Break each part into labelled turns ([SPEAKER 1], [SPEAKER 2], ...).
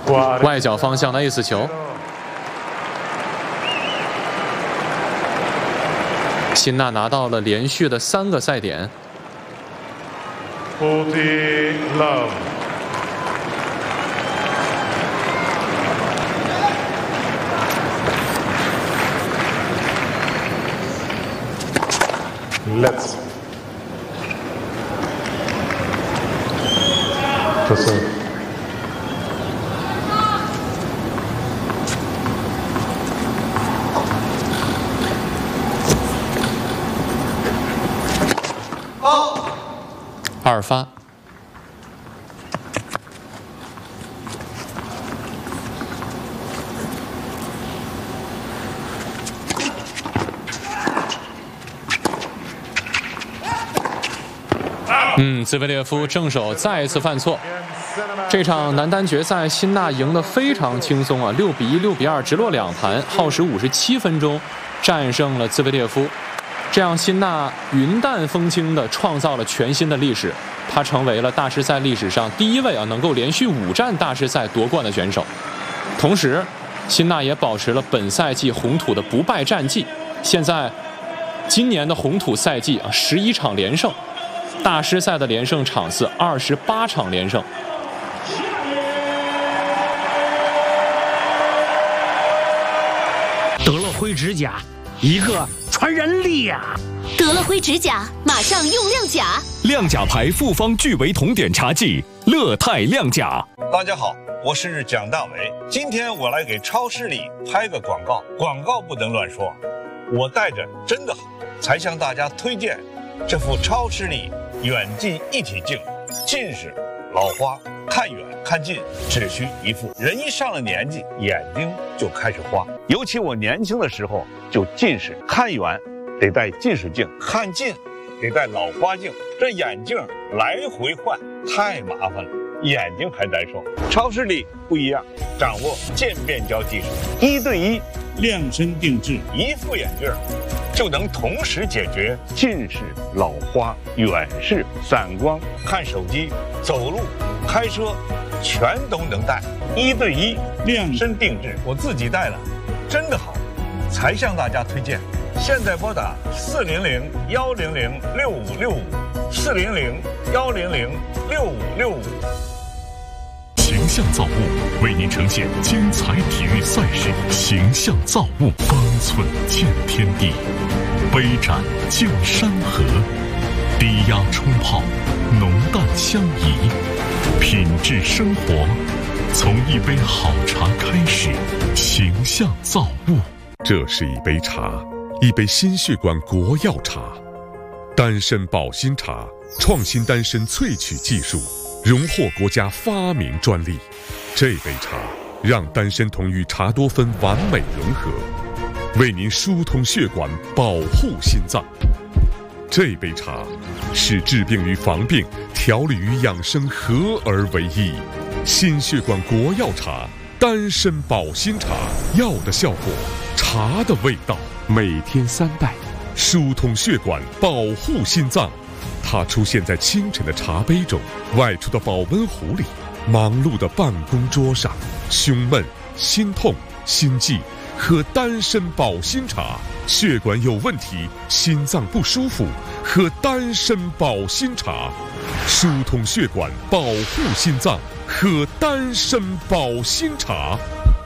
[SPEAKER 1] 外角方向的 ace 球。辛纳拿到了连续的3个赛点。
[SPEAKER 2] 40 love. Let's. To serve.
[SPEAKER 1] 2发。兹维列夫正手再一次犯错。这场男单决赛，辛纳赢得非常轻松啊，6比1、6比2，直落2盘，耗时57分钟，战胜了兹维列夫。这样，辛纳云淡风轻地创造了全新的历史，他成为了大师赛历史上第1位能够连续5站大师赛夺冠的选手。同时，辛纳也保持了本赛季红土的不败战绩。现在，今年的红土赛季11场连胜，大师赛的连胜场次28场连胜。
[SPEAKER 3] 德乐辉指甲，一个传人力呀！
[SPEAKER 4] 德乐辉指甲，马上用亮甲。
[SPEAKER 5] 亮甲牌复方聚维酮碘茶剂，乐泰亮甲。
[SPEAKER 6] 大家好，我是蒋大为。今天我来给超视力拍个广告，广告不能乱说。我戴着真的好，才向大家推荐这副超视力远近一体镜。近视、老花、看远看近只需一副。人一上了年纪，眼睛就开始花。尤其我年轻的时候就近视，看远得戴近视镜，看近得戴老花镜，这眼镜来回换太麻烦了，眼睛还难受。超视力不一样，掌握渐变焦技术，1对1量身定制，一副眼镜就能同时解决近视、老花、远视、散光、看手机、走路、开车，全都能戴。1对1量身定制，我自己戴了，真的好，才向大家推荐。现在拨打400-100-6565，400-100-6565。
[SPEAKER 5] 形象造物为您呈现精彩体育赛事，形象造物，方寸见天地，杯盏见山河，低压冲泡，浓淡相宜，品质生活，从一杯好茶开始。形象造物，
[SPEAKER 7] 这是一杯茶，一杯心血管国药茶，丹参保心茶，创新丹参萃取技术，荣获国家发明专利。这杯茶让丹参酮与茶多酚完美融合，为您疏通血管，保护心脏。这杯茶使治病与防病、调理与养生合而为一。心血管国药茶，丹参保心茶，药的效果，茶的味道。每天3袋，疏通血管，保护心脏。它出现在清晨的茶杯中，外出的保温壶里，忙碌的办公桌上。胸闷、心痛、心悸，喝丹参保心茶。血管有问题，心脏不舒服，喝丹参保心茶。疏通血管，保护心脏，喝丹参保心茶。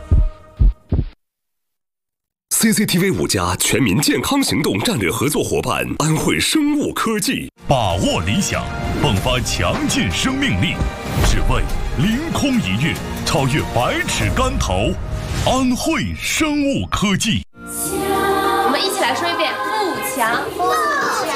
[SPEAKER 5] CCTV 5家全民健康行动战略合作伙伴安慧生物科技，把握理想，迸发强劲生命力，只为凌空一跃，超越百尺竿头。安慧生物科技，
[SPEAKER 4] 我们一起来说一遍：富强。